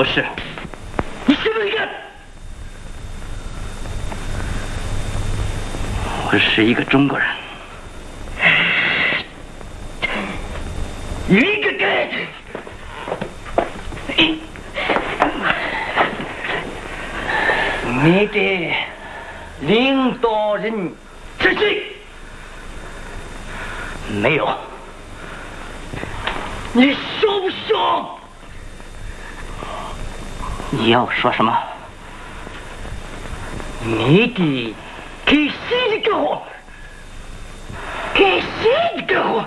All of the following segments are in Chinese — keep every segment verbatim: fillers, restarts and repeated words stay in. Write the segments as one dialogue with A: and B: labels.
A: 是。你是哪个？我是一个中国人。一个个。你的领导人是谁？没有。你说不说？你要说什么？你的给谁的给我？给谁的给我？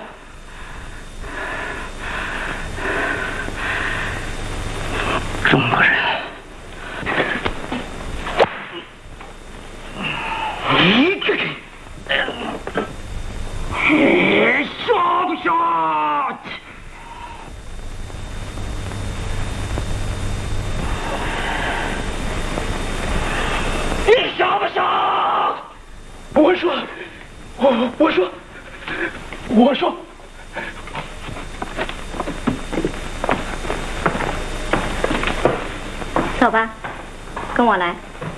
A: 中国人。你这个，你说不说？你说不说？我说，我我说，我说。
B: 走吧，跟我来。